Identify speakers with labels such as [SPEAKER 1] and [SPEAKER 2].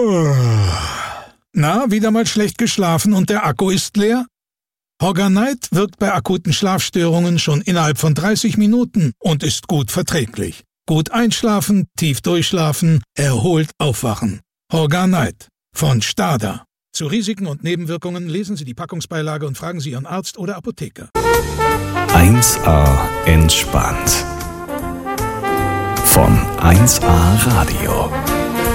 [SPEAKER 1] Na, wieder mal schlecht geschlafen und der Akku ist leer? Horganite wirkt bei akuten Schlafstörungen schon innerhalb von 30 Minuten und ist gut verträglich. Gut einschlafen, tief durchschlafen, erholt aufwachen. Horganite von STADA. Zu Risiken und Nebenwirkungen lesen Sie die Packungsbeilage und fragen Sie Ihren Arzt oder Apotheker.
[SPEAKER 2] 1A entspannt. Von 1A Radio.